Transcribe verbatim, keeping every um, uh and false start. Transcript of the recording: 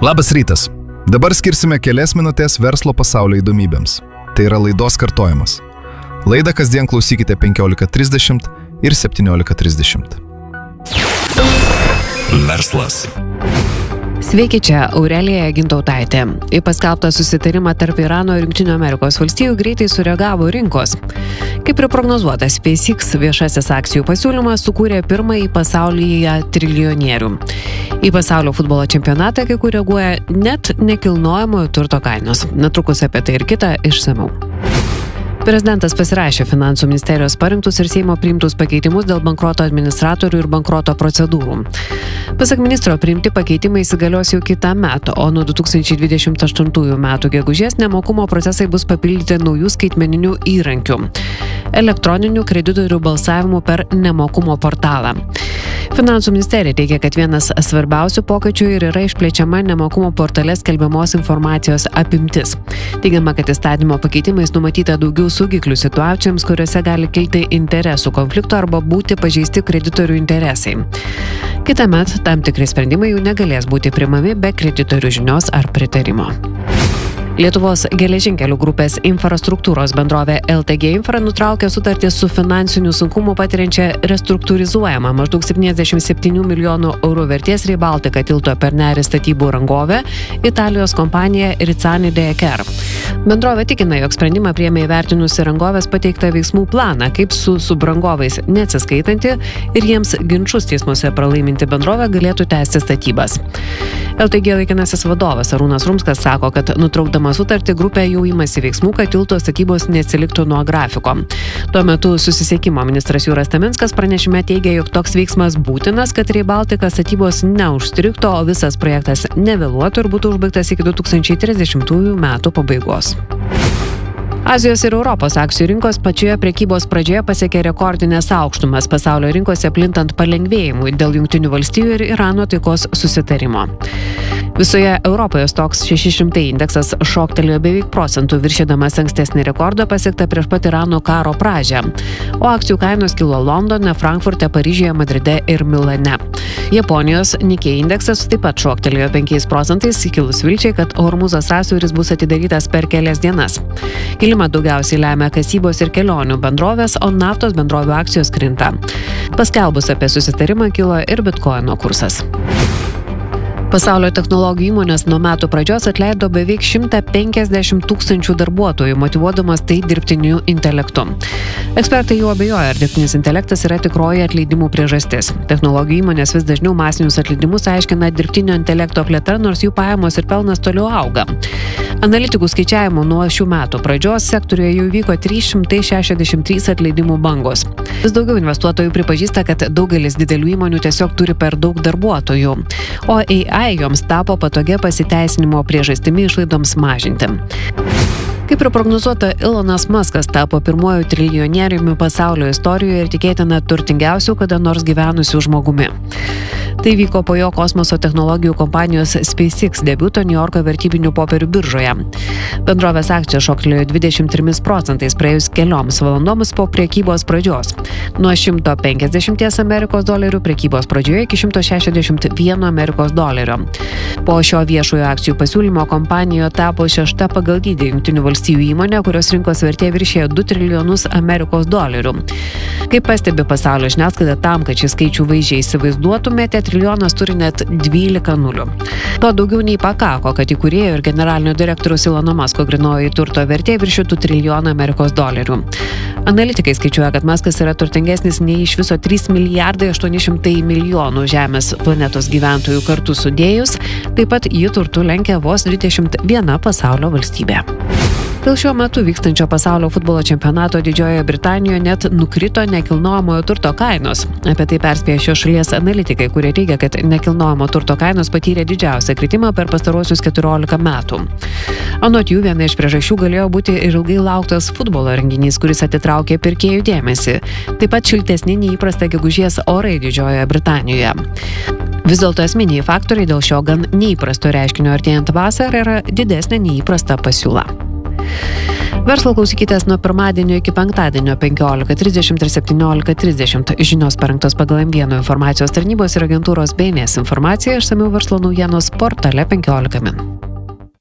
Labas rytas. Dabar skirsime kelias minutės verslo pasaulio įdomybėms. Tai yra laidos kartojimas. Laidą kasdien klausykite penkiolika trisdešimt ir septyniolika trisdešimt. Verslas. Sveiki, čia Aurelija Gintautaitė. Į paskelbtą susitarimą tarp Irano ir Jungtinių Amerikos valstijų greitai sureagavo rinkos. Kaip ir prognozuota, SpaceX viešasis akcijų pasiūlymas sukūrė pirmąjį pasaulyje triljonierių. Į pasaulio futbolo čempionatą kai kur reaguoja net nekilnojamojo turto kainos. Netrukus apie tai ir kitą išsamiau. Prezidentas pasirašė Finansų ministerijos parinktus ir Seimo priimtus pakeitimus dėl bankroto administratorių ir bankroto procedūrų. Pasak ministro, priimti pakeitimai įsigalios jau kitą metą, o nuo du tūkstančiai dvidešimt aštuntųjų metų gegužės nemokumo procesai bus papildyti naujų skaitmeninių įrankių – elektroninių kreditorių balsavimų per nemokumo portalą. Finansų ministerija teigia, kad vienas svarbiausių pokyčių ir yra išplečiama nemokumo portale skelbiamos informacijos apimtis. Teigiama, kad įstatymo pakeitimais numatyta daugiau saugiklių situacijoms, kuriuose gali kilti interesų konflikto arba būti pažeisti kreditorių interesai. Kitąmet tam tikri sprendimai jau negalės būti priimami be kreditorių žinios ar pritarimo. Lietuvos geležinkelių grupės infrastruktūros bendrovė L T G Infra nutraukė sutartį su finansinių sunkumų patiriančia restruktūrizuojama maždaug septyniasdešimt septynių milijonų eurų vertės Rail Baltica tilto per nerį statybų rangovė Italijos kompanija Rizzani de Aker. Bendrovė tikina, jog sprendimą priėmė įvertinusi rangovės pateiktą veiksmų planą, kaip su subrangovais neatsiskaitanti ir jiems ginčus teismuose pralaiminti bendrovė galėtų tęsti statybas. L T G laikinasis vadovas Arūnas Rumskas sako, kad nutraukdama sutartį grupė jau imasi veiksmų, kad tilto statybos neatsiliktų nuo grafiko. Tuo metu susisiekimo ministras Jūras Taminskas pranešime teigia, jog toks veiksmas būtinas, kad Rail Baltica statybos neužstrigtų, o visas projektas nevėluotų ir būtų užbaigtas iki du tūkstančiai trisdešimtųjų metų pabaigos. Azijos ir Europos akcijų rinkos pačioje prekybos pradžioje pasiekė rekordinės aukštumas pasaulio rinkose plintant palengvėjimui dėl Jungtinių valstijų ir Irano taikos susitarimo. Visoje Europoje Stoxx šeši šimtai indeksas šoktelėjo beveik procentų, viršydamas ankstesnį rekordą pasiektą prieš pat Irano karo pradžią, o akcijų kainos kilo Londone, Frankfurte, Paryžiuje, Madride ir Milane. Japonijos Nikkei indeksas taip pat šoktelėjo penkiais procentais, kilus vilčiai, kad Hormuzo sąsiauris bus atidarytas per kelias dienas. Kilimą daugiausiai lemia kasybos ir kelionių bendrovės, o naftos bendrovių akcijos krinta. Paskelbus apie susitarimą kilo ir bitkoino kursas. Pasaulio technologijų įmonės nuo metų pradžios atleido beveik šimtą penkiasdešimt tūkstančių darbuotojų, motyvuodamas tai dirbtiniu intelektu. Ekspertai jau abejoja, ar dirbtinis intelektas yra tikroji atleidimų priežastis. Technologijų įmonės vis dažniau masinius atleidimus aiškina dirbtinio intelekto plėtra, nors jų pajamos ir pelnas toliau auga. Analitikų skaičiavimo nuo šių metų pradžios sektoriuje jau vyko trys šimtai šešiasdešimt trys atleidimų bangos. Vis daugiau investuotojų pripažįsta, kad daugelis didelių įmonių tiesiog turi per daug darbuotojų, o A I joms tapo patogia pasiteisinimo priežastimi išlaidoms mažinti. Kaip ir prognozuota, Elonas Muskas tapo pirmuoju triljonieriumi pasaulio istorijoje ir tikėtina turtingiausiu kada nors gyvenusiu žmogumi. Tai vyko po jo kosmoso technologijų kompanijos SpaceX debiuto Niujorko vertybinių popierių biržoje. Bendrovės akcijos šoktelėjo dvidešimt trimis procentais praėjus kelioms valandoms po prekybos pradžios. Nuo šimto penkiasdešimties Amerikos dolerių prekybos pradžioje iki šimto šešiasdešimt vieno Amerikos dolerio. Po šio viešojo akcijų pasiūlymo kompanija tapo šešta pagal dydį Jungtinių valstijų įmonė, kurios rinkos vertė viršėjo du trilijonus Amerikos dolerių. Kaip pastebi pasaulio žiniasklaida, tam, kad šį skaičių vaizdžiai įsivaizduotumėte, trilijonas turi net dvylika nulių. To daugiau nei pakako, kad įkūrėjo ir generalinio direktoriaus Elono Musko grynoji turto vertė viršytų trilijoną Amerikos dolerių. Analitikai skaičiuoja, kad Muskas yra turtingesnis nei iš viso trys milijardai aštuoni šimtai milijonų Žemės planetos gyventojų kartu sudėjus, taip pat jį turtu lenkia vos dvidešimt viena pasaulio valstybė. Dėl šiuo metu vykstančio pasaulio futbolo čempionato Didžiojoje Britanijoje net nukrito nekilnojamojo turto kainos. Apie tai perspėja šios šalies analitikai, kurie teigia, kad nekilnojamo turto kainos patyrė didžiausią kritimą per pastaruosius keturiolika metų. Anot jų, viena iš priežasčių galėjo būti ir ilgai lauktas futbolo renginys, kuris atitraukė pirkėjų dėmesį. Taip pat šiltesni neįprasta gegužės orai Didžiojoje Britanijoje. Vis dėlto esminiai faktoriai dėl šio gan neįprasto reiškinio artėjant vasarą yra didesnė neįprasta pasiūla. Verslo klausykitės nuo pirmadienio iki penktadienio penkiolika trisdešimt ir septyniolika trisdešimt. Žinios parengtos pagal M vienas informacijos tarnybos ir agentūros B N S informaciją, išsamiau verslo naujienos portale penkiolika min.